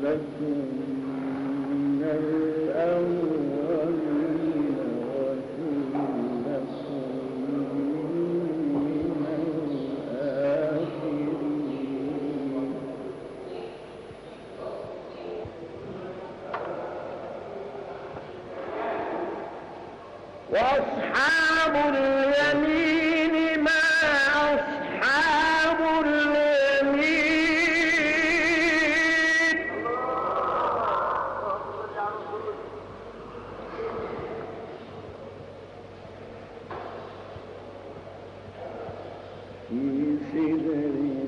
لكم من الأولين وثلكم من الآخرين وأصحاب اليمين ما أصحاب اليمين في سدر